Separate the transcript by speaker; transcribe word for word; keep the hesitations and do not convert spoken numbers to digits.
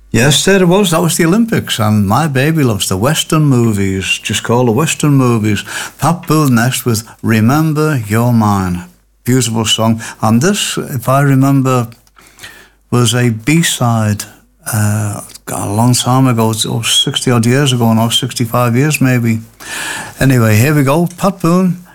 Speaker 1: Yes, there it was. That was the Olympics, and my baby loves the Western movies. Just call the Western movies. Pat Boone next with Remember You're Mine. Beautiful song. And this, if I remember, was a B-side uh, a long time ago, oh, sixty odd years ago now, sixty-five years maybe. Anyway, here we go. Pat Boone,